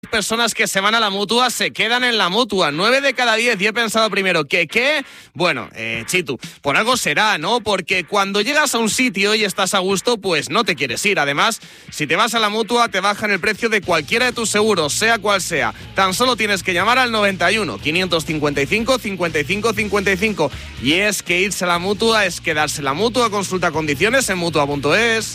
personas que se van a la Mutua se quedan en la Mutua. 9 de cada 10. Y he pensado primero, ¿qué? Bueno, Chitu, por algo será, ¿no? Porque cuando llegas a un sitio y estás a gusto, pues no te quieres ir. Además, si te vas a la Mutua, te bajan el precio de cualquiera de tus seguros, sea cual sea. Tan solo tienes que llamar al 91 555 55 55. Y es que irse a la Mutua es quedarse en la Mutua. Consulta condiciones en Mutua.es.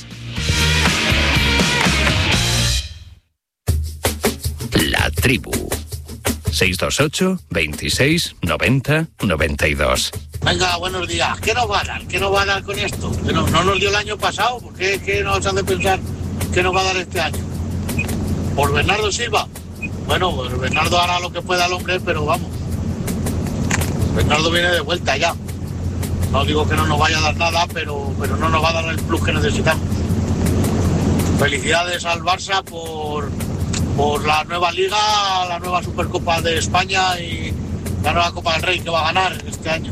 La Tribu. 628 26 90 92. Venga, buenos días. ¿Qué nos va a dar? ¿Qué nos va a dar con esto? ¿Que no nos dio el año pasado? ¿Por qué nos hace pensar que nos va a dar este año? ¿Por Bernardo Silva? Bueno, pues Bernardo hará lo que pueda el hombre, pero vamos. Bernardo viene de vuelta ya. No digo que no nos vaya a dar nada, pero no nos va a dar el plus que necesitamos. Felicidades al Barça por la nueva Liga, la nueva Supercopa de España y la nueva Copa del Rey que va a ganar este año.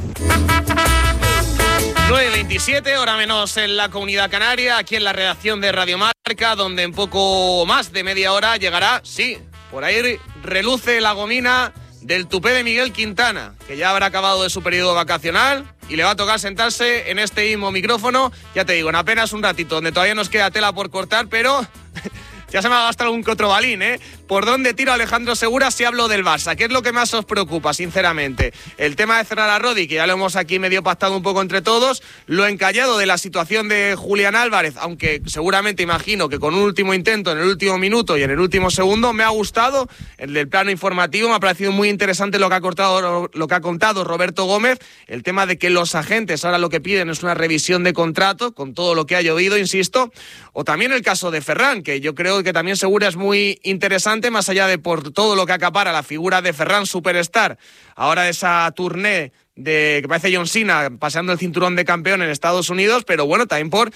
9:27, hora menos en la Comunidad Canaria, aquí en la redacción de Radio Marca, donde en poco más de media hora llegará, sí, por ahí reluce la gomina del tupé de Miguel Quintana, que ya habrá acabado de su periodo vacacional y le va a tocar sentarse en este mismo micrófono, ya te digo, en apenas un ratito, donde todavía nos queda tela por cortar, pero... Ya se me va a gastar algún que otro balín, ¿eh? ¿Por dónde tira Alejandro Segura si hablo del Barça? ¿Qué es lo que más os preocupa, sinceramente? El tema de cerrar a Rodri, que ya lo hemos aquí medio pactado un poco entre todos, lo encallado de la situación de Julián Álvarez, aunque seguramente imagino que con un último intento en el último minuto y en el último segundo me ha gustado, el del plano informativo, me ha parecido muy interesante lo que ha contado Roberto Gómez, el tema de que los agentes ahora lo que piden es una revisión de contrato, con todo lo que ha llovido, insisto, o también el caso de Ferran, que yo creo que también Segura es muy interesante, más allá de por todo lo que acapara la figura de Ferran Superstar, ahora de esa tournée de que parece John Cena paseando el cinturón de campeón en Estados Unidos, pero bueno, también por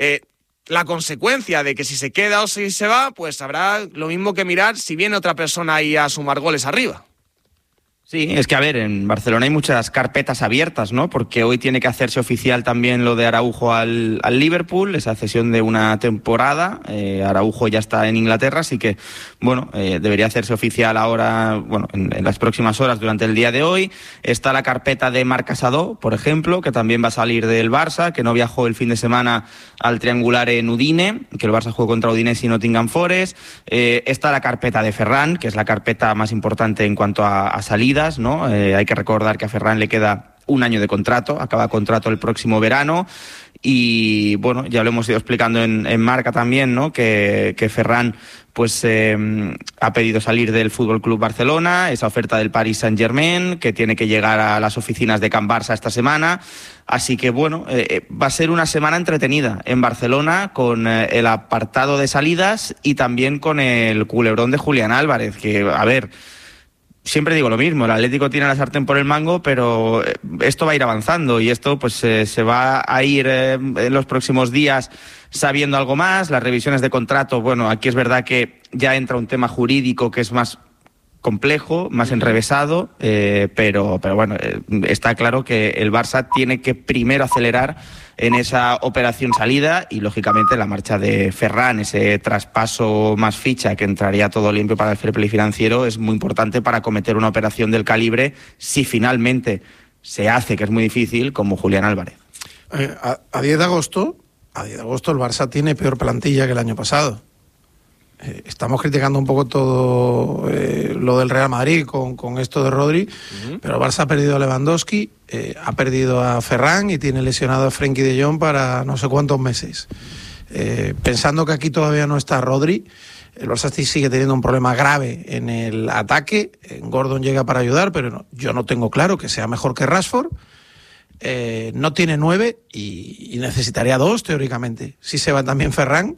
la consecuencia de que si se queda o si se va, pues habrá lo mismo que mirar si viene otra persona ahí a sumar goles arriba. Sí, es que a ver, en Barcelona hay muchas carpetas abiertas, ¿no? Porque hoy tiene que hacerse oficial también lo de Araujo al Liverpool, esa cesión de una temporada. Araujo ya está en Inglaterra, así que, bueno, debería hacerse oficial ahora, bueno, en las próximas horas durante el día de hoy. Está la carpeta de Marc Casadó, por ejemplo, que también va a salir del Barça, que no viajó el fin de semana al triangular en Udine, que el Barça jugó contra Udinese y Nottingham Forest. Está la carpeta de Ferran, que es la carpeta más importante en cuanto a salidas, ¿no? Hay que recordar que a Ferran le queda un año de contrato, acaba contrato el próximo verano y bueno, ya lo hemos ido explicando en Marca también, ¿no? Que Ferran pues ha pedido salir del Fútbol Club Barcelona, esa oferta del Paris Saint-Germain, que tiene que llegar a las oficinas de Can Barça esta semana, así que bueno, va a ser una semana entretenida en Barcelona con el apartado de salidas y también con el culebrón de Julián Álvarez, que a ver... Siempre digo lo mismo, el Atlético tiene la sartén por el mango, pero esto va a ir avanzando y esto pues se va a ir en los próximos días sabiendo algo más. Las revisiones de contrato, bueno, aquí es verdad que ya entra un tema jurídico que es más complejo, más enrevesado, pero bueno, está claro que el Barça tiene que primero acelerar en esa operación salida y lógicamente la marcha de Ferran, ese traspaso más ficha que entraría todo limpio para el fair play financiero, es muy importante para acometer una operación del calibre si finalmente se hace, que es muy difícil, como Julián Álvarez. A 10 de agosto el Barça tiene peor plantilla que el año pasado. Estamos criticando un poco todo lo del Real Madrid con esto de Rodri, pero el Barça ha perdido a Lewandowski, ha perdido a Ferran y tiene lesionado a Frenkie de Jong para no sé cuántos meses. Pensando que aquí todavía no está Rodri, el Barça sigue teniendo un problema grave en el ataque. Gordon llega para ayudar, pero yo no tengo claro que sea mejor que Rashford. No tiene 9 y necesitaría 2 teóricamente. Si se va también Ferran.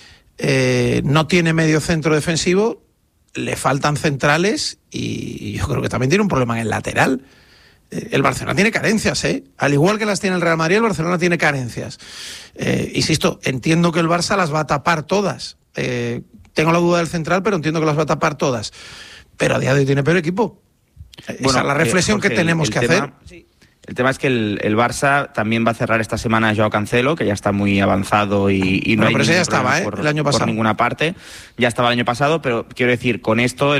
No tiene medio centro defensivo, le faltan centrales y yo creo que también tiene un problema en el lateral. El Barcelona tiene carencias, al igual que las tiene el Real Madrid, el Barcelona tiene carencias. Insisto, entiendo que el Barça las va a tapar todas. Tengo la duda del central, pero entiendo que las va a tapar todas. Pero a día de hoy tiene peor equipo. Esa es la reflexión Jorge, que tenemos que hacer. Sí. El tema es que el Barça también va a cerrar esta semana a Joao Cancelo, que ya está muy avanzado y no hay pero ese ya ningún estaba, problema el año pasado. por ninguna parte. Ya estaba el año pasado, pero quiero decir, con esto